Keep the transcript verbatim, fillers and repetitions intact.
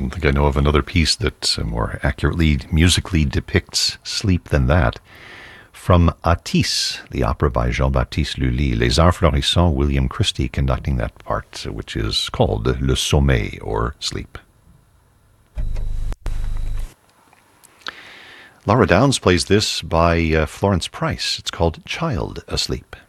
don't think I know of another piece that more accurately musically depicts sleep than that. From Atis, the opera by Jean-Baptiste Lully, Les Arts Florissants, William Christie conducting that part, which is called Le Sommeil, or Sleep. Laura Downs plays this by uh, Florence Price. It's called Child Asleep.